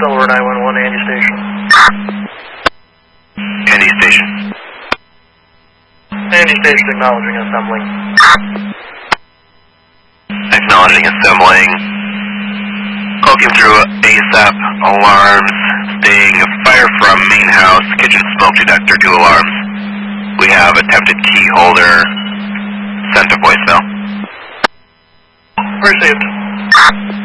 Delaware 911, Andy Station. Andy Station. Andy Station acknowledging assembling. Acknowledging assembling. Call came through ASAP. Alarms. Stating fire from main house. Kitchen smoke detector. 2 alarms. We have attempted key holder. Sent to voicemail. Received.